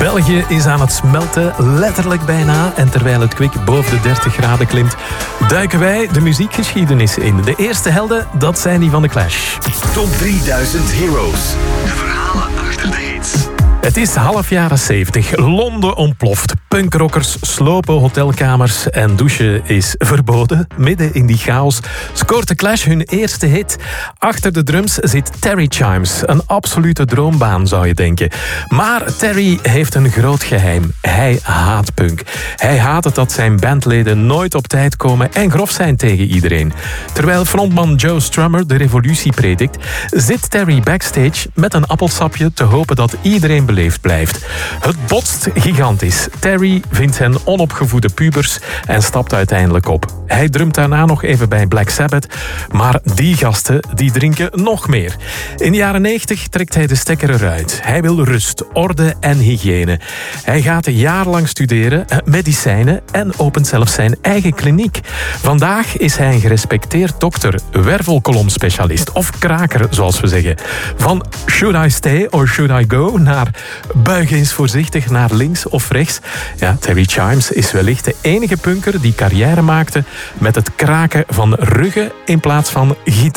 België is aan het smelten, letterlijk bijna. En terwijl het kwik boven de 30 graden klimt, duiken wij de muziekgeschiedenis in. De eerste helden, dat zijn die van The Clash. Top 3000 Heroes. De verhalen achter de hits. Het is half jaren 70. Londen ontploft. Punkrockers slopen hotelkamers en douchen is verboden. Midden in die chaos scoort The Clash hun eerste hit. Achter de drums zit Terry Chimes. Een absolute droombaan, zou je denken. Maar Terry heeft een groot geheim. Hij haat punk. Hij haat het dat zijn bandleden nooit op tijd komen en grof zijn tegen iedereen. Terwijl frontman Joe Strummer de revolutie predikt, zit Terry backstage met een appelsapje te hopen dat iedereen beleefd blijft. Het botst gigantisch. Terry vindt zijn onopgevoede pubers en stapt uiteindelijk op. Hij drumt daarna nog even bij Black Sabbath, maar die gasten die drinken nog meer. In de jaren 90 trekt hij de stekker eruit. Hij wil rust, orde en hygiëne. Hij gaat jarenlang studeren, medicijnen en opent zelfs zijn eigen kliniek. Vandaag is hij een gerespecteerd dokter, wervelkolomspecialist of kraker, zoals we zeggen. Van should I stay or should I go naar buig eens voorzichtig naar links of rechts. Ja, Terry Chimes is wellicht de enige punker die carrière maakte met het kraken van ruggen in plaats van gitaar.